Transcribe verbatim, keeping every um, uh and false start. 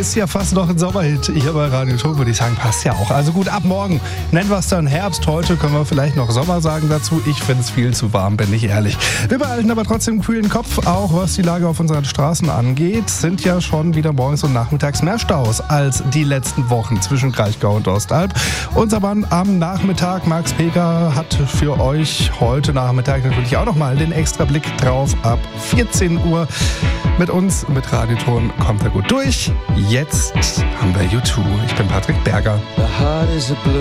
ist ja fast noch ein Sommerhit. Ich habe Radio Ton, würde ich sagen, passt ja auch. Also gut, ab morgen nennen wir es dann Herbst. Heute können wir vielleicht noch Sommer sagen dazu. Ich finde es viel zu warm, bin ich ehrlich. Wir behalten aber trotzdem einen kühlen Kopf, auch was die Lage auf unseren Straßen angeht. Sind ja schon wieder morgens und nachmittags mehr Staus als die letzten Wochen zwischen Kraichgau und Ostalb. Unser Mann am Nachmittag, Max Peger, hat für euch heute Nachmittag natürlich auch nochmal den extra Blick drauf. Ab vierzehn Uhr mit uns, mit Radioton, kommt er gut durch. Jetzt haben wir U zwei. Ich bin Patrick Berger.